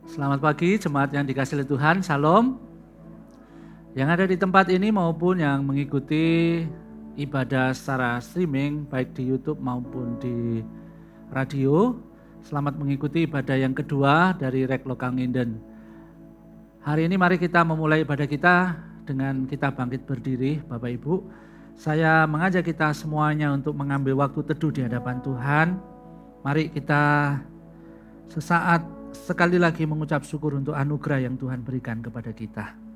Selamat pagi jemaat yang dikasihi Tuhan, Shalom. Yang ada di tempat ini maupun yang mengikuti ibadah secara streaming baik di YouTube maupun di radio. Selamat mengikuti ibadah yang kedua dari Rek Lokang Inden. Hari ini mari kita memulai ibadah kita dengan kita bangkit berdiri, Bapak Ibu. Saya mengajak kita semuanya untuk mengambil waktu teduh di hadapan Tuhan. Mari kita sesaat sekali lagi mengucap syukur untuk anugerah yang Tuhan berikan kepada kita.